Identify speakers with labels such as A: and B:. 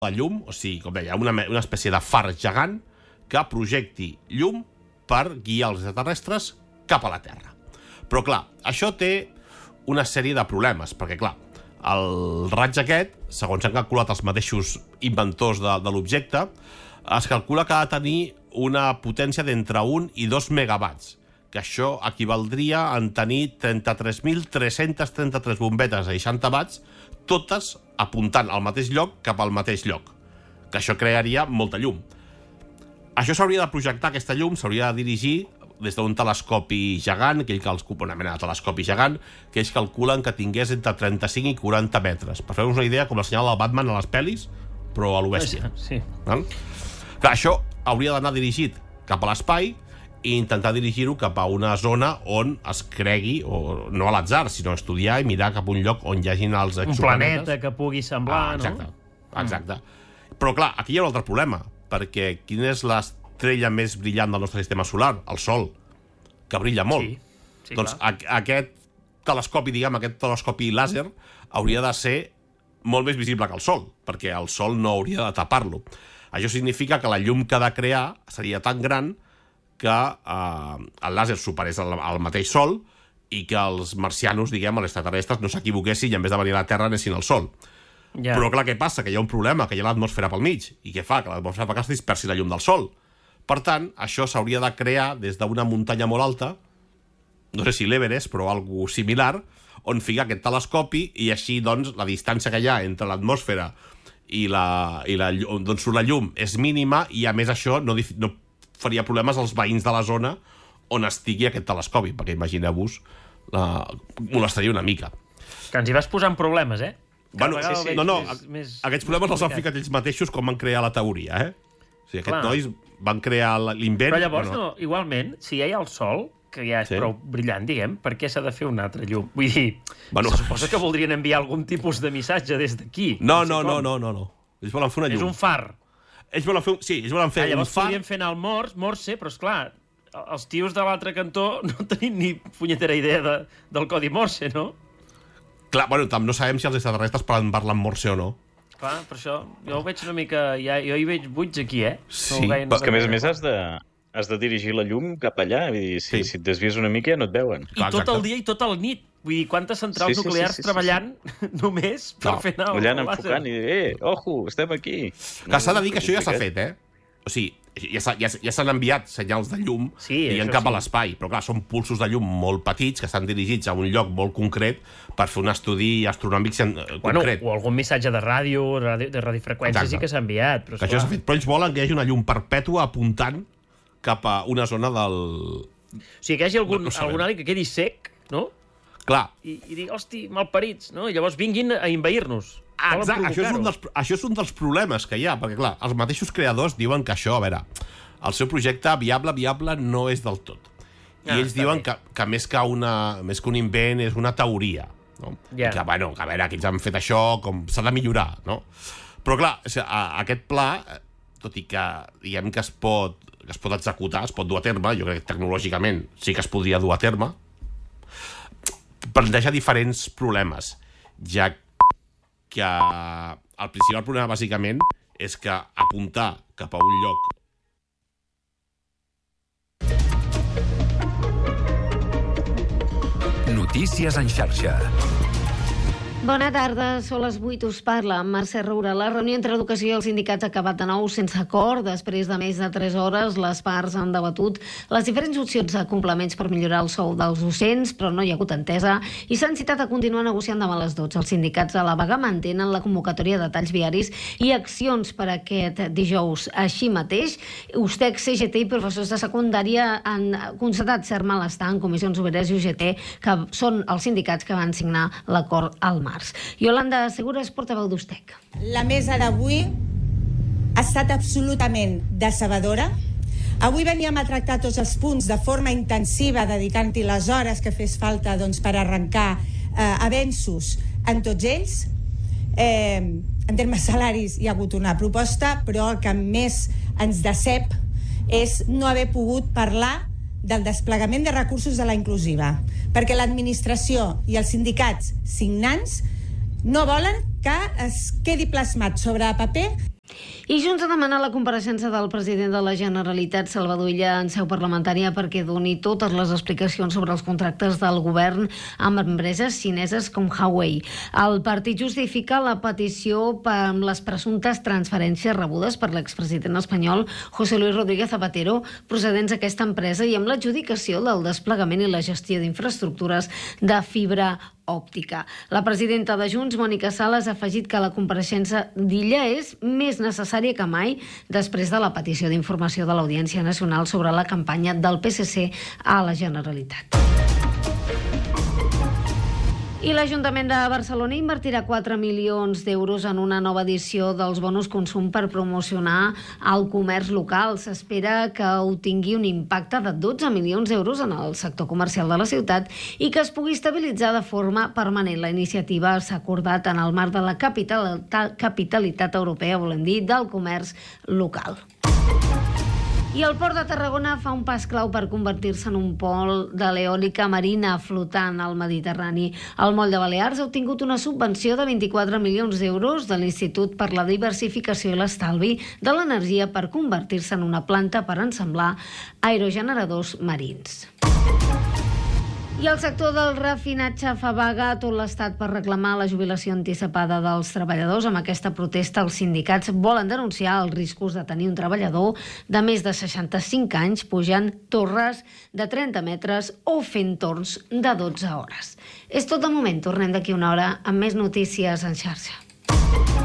A: la llum, o sigui, com deia, una espècie de far gegant que projecti llum per guiar els extraterrestres cap a la Terra. Però, clar, això té una sèrie de problemes, perquè, clar, el raig aquest, segons han calculat els mateixos inventors de l'objecte, es calcula que ha de tenir una potència d'entre 1 i 2 megawatts, que això equivaldria a tenir 33.333 bombetes a 60 watts, totes apuntant al mateix lloc cap al mateix lloc, que això crearia molta llum. Això s'hauria de projectar, aquesta llum s'hauria de dirigir des d'un telescopi gegant, una mena de telescopi gegant, que ells calculen que tingués entre 35 i 40 metres. Per fer-vos una idea, com el senyal del Batman a les pel·lis, però a lo bèstia.
B: Sí.
A: Clar, això hauria d'anar dirigit cap a l'espai i intentar dirigir-ho cap a una zona on es cregui, o no a l'atzar, sinó estudiar i mirar cap a un lloc on hi hagin els exoplanetes.
B: Un planeta que pugui semblar,
A: Exacte. Però, clar, aquí hi ha un altre problema, perquè quina és l'estrella més brillant del nostre sistema solar? El Sol, que brilla molt.
B: Sí,
A: doncs aquest telescopi làser hauria de ser molt més visible que el Sol, perquè el Sol no hauria de tapar-lo. Això significa que la llum que ha de crear seria tan gran que el làser superés el mateix Sol i que els marcianos, diguem, els extraterrestres, no s'equivoquessin i en vez de venir a la Terra anessin al Sol.
B: Ja.
A: Però clar, què passa? Que hi ha un problema, que hi ha l'atmosfera pel mig. I què fa? Que l'atmosfera fa que es dispersi la llum del Sol. Per tant, això s'hauria de crear des d'una muntanya molt alta, no sé si l'Everest, però algo similar, on ficar aquest telescopi i així, doncs, la distància que hi ha entre l'atmosfera i d'on surt la llum és mínima i, a més, això no faria problemes als veïns de la zona on estigui aquest telescopi, perquè imagineu-vos, molestaria una mica.
B: Que ens hi vas posant problemes, eh?
A: Bueno, aquests problemes els han ficat ells mateixos com van crear la teoria, O sigui, aquests nois van crear l'invent...
B: Però llavors, igualment, si ja hi ha el Sol, que ja és prou brillant, diguem, per què s'ha de fer una altra llum? Vull dir, se suposa que voldrien enviar algun tipus de missatge des d'aquí.
A: No. Ells volen fer una llum.
B: És un far.
A: Ells volen fer un far.
B: Llavors podrien fer anar el Morse, però esclar, els tios de l'altre cantó no tenim ni punyetera idea del codi Morse, no?
A: Clar, bueno, no sabem si els extraterrestres parlen Morse o no.
B: Clar, per això, jo ho veig una mica... Jo hi veig buits aquí,
A: Sí,
C: però que a més has de dirigir la llum cap allà. Vull dir, si et desvies una mica ja no et veuen.
B: I tot el dia i tota la nit. Vull dir, quantes centrals nuclears treballant només per fer anar el
C: làser. Enfocant i ojo, estem aquí.
A: Que s'ha de dir que això ja s'ha fet, O sigui, ja s'han enviat senyals de llum cap a l'espai, però clar, són pulsos de llum molt petits que estan dirigits a un lloc molt concret per fer un estudi astronòmic concret.
B: O algun missatge de ràdio, de radiofreqüència sí que s'ha enviat.
A: Però això s'ha fet, però ells volen que hi hagi una llum perpètua apuntant cap a una zona del...
B: O sigui, que hi hagi algun alien que quedi sec, no?
A: Clar.
B: I digui, hosti, malparits, no? I llavors vinguin a invair-nos.
A: Exacte, això és un dels problemes que hi ha, perquè, clar, els mateixos creadors diuen que això, a veure, el seu projecte viable no és del tot. I ells diuen que més que un invent és una teoria, no? I que, bueno, a veure, que ells han fet això, com s'ha de millorar, no? Però, clar, aquest pla, tot i que diguem que es pot executar, es pot dur a terme, jo crec que tecnològicament sí que es podria dur a terme, planteja diferents problemes, ja que el principal problema, bàsicament, és que apuntar cap a un lloc...
D: Notícies en xarxa.
E: Bona tarda, són les 8, us parla Mercè Roura. La reunió entre Educació i els sindicats ha acabat de nou sense acord. Després de més de 3 hores, les parts han debatut les diferents opcions de complements per millorar el sou dels docents, però no hi ha hagut entesa i s'han citat a continuar negociant demà a les 12. Els sindicats de la vaga mantenen la convocatòria de talls viaris i accions per aquest dijous. Així mateix, USTEC, CGT i professors de secundària han constatat cert malestar en Comissions Obreres i UGT, que són els sindicats que van signar l'acord al març. Yolanda Segura és portaveu d'USTEC.
F: La mesa d'avui ha estat absolutament decebedora. Avui veníem a tractar tots els punts de forma intensiva, dedicant-hi les hores que fes falta per arrencar avenços en tots ells. En termes salaris hi ha hagut una proposta, però el que més ens decep és no haver pogut parlar del desplegament de recursos de la inclusiva, perquè l'administració i els sindicats signants no volen que es quedi plasmat sobre paper.
E: I Junts ha demanat la compareixença del president de la Generalitat, Salvador Illa, en seu parlamentària perquè doni totes les explicacions sobre els contractes del govern amb empreses xineses com Huawei. El partit justifica la petició per les presumptes transferències rebudes per l'expresident espanyol José Luis Rodríguez Zapatero procedents d'aquesta empresa i amb l'adjudicació del desplegament i la gestió d'infraestructures de fibra òptica. La presidenta de Junts, Mònica Sales, ha afegit que la compareixença d'Illa és més necessària que mai després de la petició d'informació de l'Audiència Nacional sobre la campanya del PSC a la Generalitat. I l'Ajuntament de Barcelona invertirà 4 milions d'euros en una nova edició dels bonus consum per promocionar el comerç local. S'espera que tingui un impacte de 12 milions d'euros en el sector comercial de la ciutat i que es pugui estabilitzar de forma permanent. La iniciativa s'ha acordat en el marc de la capitalitat europea, volem dir, del comerç local. I el Port de Tarragona fa un pas clau per convertir-se en un pol de l'eòlica marina flotant al Mediterrani. El Moll de Balears ha obtingut una subvenció de 24 milions d'euros de l'Institut per la Diversificació i l'Estalvi de l'Energia per convertir-se en una planta per ensamblar aerogeneradors marins. I el sector del refinatge fa vaga a tot l'Estat per reclamar la jubilació anticipada dels treballadors. Amb aquesta protesta, els sindicats volen denunciar els riscos de tenir un treballador de més de 65 anys pujant torres de 30 metres o fent torns de 12 hores. És tot de moment. Tornem d'aquí una hora amb més notícies en xarxa.